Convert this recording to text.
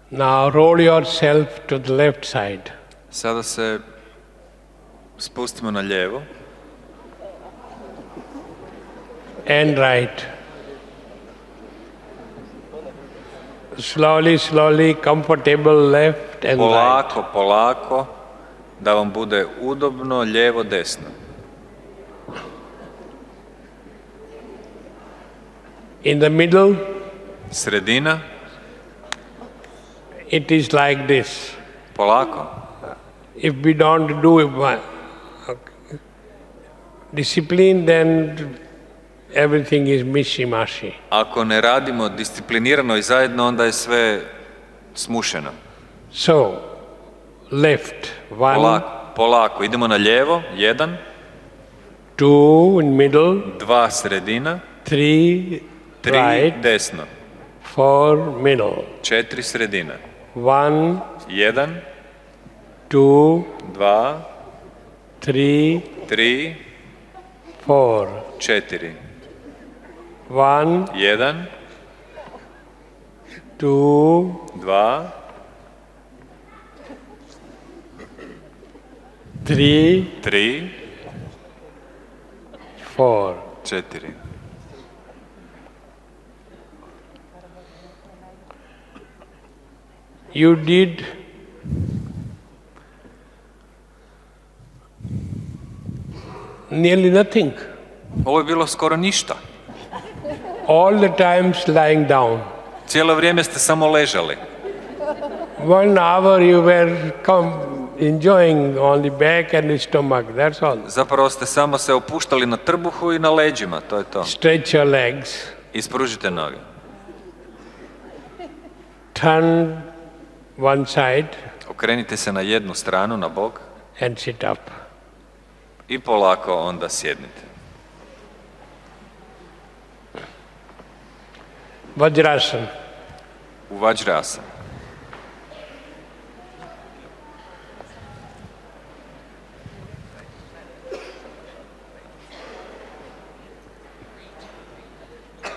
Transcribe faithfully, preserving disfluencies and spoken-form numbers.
Now roll yourself to the left side. Sada se spustimo na lijevo. And right. Slowly, slowly, comfortable left and polako, right. Polako, da vam bude udobno, lijevo, desno. In the middle, sredina, it is like this. Polako. If we don't do discipline, then everything is mishi-mashi. Ako ne radimo disciplinirano i zajedno, onda je sve smušeno. So, left, one. Polako, polako. Idemo na lijevo, jedan. Two in middle. Dva sredina. Three, tri right. Desno. Four middle. Četiri sredina. One. Jedan. Two. Dva. Three. Tri. Four. Četiri. One. Jedan. Two. Dva. Three. Tri. Four. Četiri. You did nearly nothing. Ovo je bilo skoro ništa. All the times lying down. Cijelo vrijeme ste samo ležali. One hour you were come enjoying on the back and the stomach, that's all. Zapravo ste samo se opuštali na trbuhu i na leđima, to je to. Stretch your legs. Ispružite noge. Turn one side. Okrenite se na jednu stranu, na bok. And sit up. I polako onda sjednite. Vajrasana. U Vajrasana.